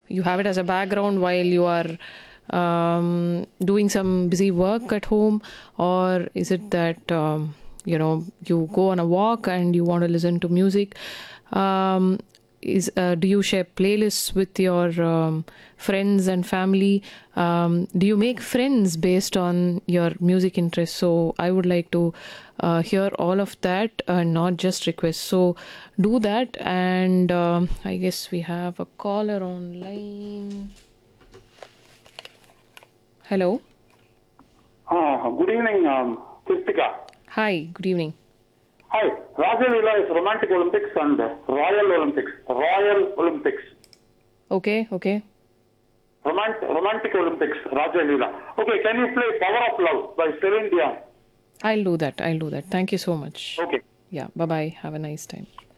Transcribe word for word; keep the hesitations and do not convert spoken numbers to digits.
you have it as a background while you are um, doing some busy work at home, or is it that um, you know you go on a walk and you want to listen to music? Um, is uh, Do you share playlists with your um, friends and family? Um, do you make friends based on your music interests? So I would like to uh, hear all of that and not just requests. So do that. And um, I guess we have a caller online. Hello. Uh, good evening, um, Kristika. Hi, good evening. Hi, Raja Leela is Romantic Olympics and Royal Olympics. Royal Olympics. Okay, okay. Romant- Romantic Olympics, Raja Leela. Okay, can you play Power of Love by Celine Dion? I'll do that. I'll do that. Thank you so much. Okay. Yeah, bye bye. Have a nice time.